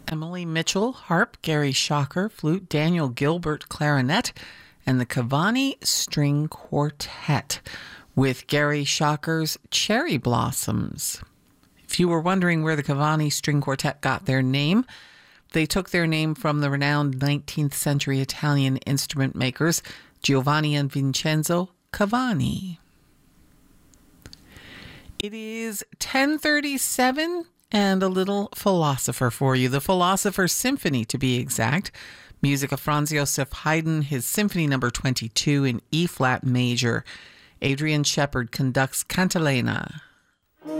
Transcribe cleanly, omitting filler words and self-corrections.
Emily Mitchell, harp, Gary Shocker, flute, Daniel Gilbert, clarinet, and the Cavani String Quartet with Gary Shocker's Cherry Blossoms. If you were wondering where the Cavani String Quartet got their name, they took their name from the renowned 19th century Italian instrument makers Giovanni and Vincenzo Cavani. It is 10:37 and a little philosopher for you. The Philosopher's Symphony, to be exact. Music of Franz Joseph Haydn, his Symphony No. 22 in E-flat major. Adrian Shepard conducts Cantilena.